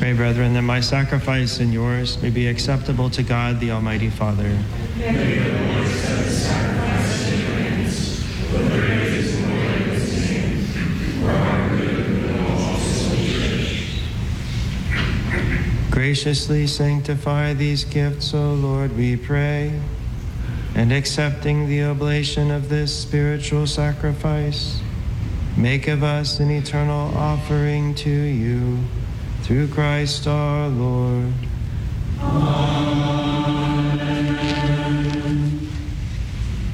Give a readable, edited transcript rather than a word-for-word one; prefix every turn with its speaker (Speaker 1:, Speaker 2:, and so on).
Speaker 1: Pray, brethren, that my sacrifice and yours may be acceptable to God, the Almighty Father.
Speaker 2: May the Lord accept the sacrifice in your hands, for the praise and glory of his name, for our good and the will also of the Church.
Speaker 1: Graciously sanctify these gifts, O Lord, we pray, and accepting the oblation of this spiritual sacrifice, make of us an eternal offering to you, through Christ our Lord.
Speaker 2: Amen.